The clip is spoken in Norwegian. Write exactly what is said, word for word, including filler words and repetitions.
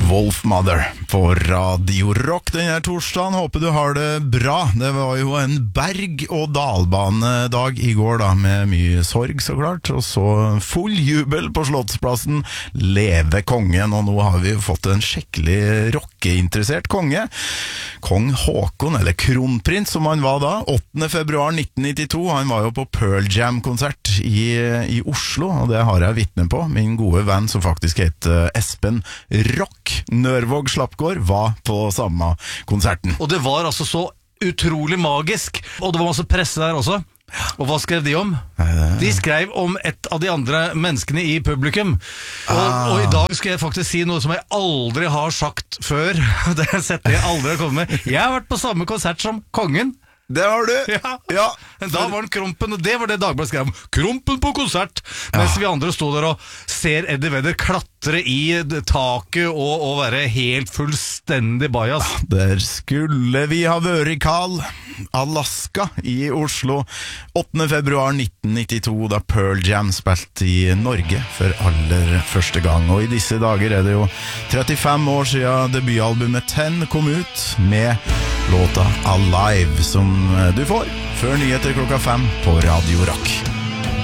Wolfmother på Radio Rock denne torsdagen. Håper du har det bra. Det var jo en berg- og dalbanedag i går da, med mye sorg så klart, og så full jubel på Slottsplassen. Leve kongen, og nå har vi fått en skikkelig rockeinteressert konge. Kong Håkon, eller kronprins som han var da, åttende februar nitten nittito. Han var jo på Pearl Jam-konsert i, i Oslo, og det har jeg vitne på. Min gode venn som faktisk heter Espen Rock Nørvåg Slappgård var på samme konserten. Og det var altså så utrolig magisk. Og det var masse presse der også. Og hva skrev de om? De skrev om et av de andre menneskene i publikum. Og, ah. og i dag skal jeg faktisk si noe som jeg aldri har sagt før. Det setter jeg aldri å komme med. Jeg har vært på samme konsert som kongen. Det har du. Ja. Ja. Da var han Krompen, og det var det Dagbladet skrev om. Krompen på konsert. Mens ja. vi andre stod der og ser Eddie Vedder klatre i taket og, og være helt fullstendig bajas. Der skulle vi ha vært i Carl, Alaska i Oslo åttende februar nitten nittito, da Pearl Jam spilte i Norge for aller første gang. Og i disse dager er det jo trettifem år siden debutalbumet Ten kom ut, med låta Alive, som du får før nyheter klokka fem på Radio Rock.